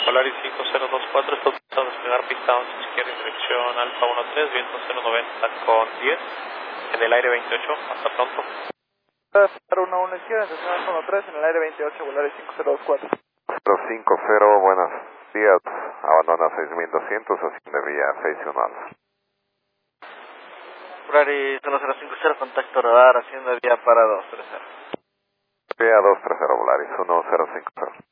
Polaris 5024, está utilizando desplegar pista 11 izquierda, dirección Alfa 13, viento 090 con 10, en el aire 28, hasta pronto. Para 11 izquierda, dirección Alfa 13, en el aire 28, Polaris 5024. 050, buenos días, abandona 6200, haciendo vía 61 Alfa. Polaris 1050, contacto radar, hacienda vía para 230. Vía 230, Polaris 1050.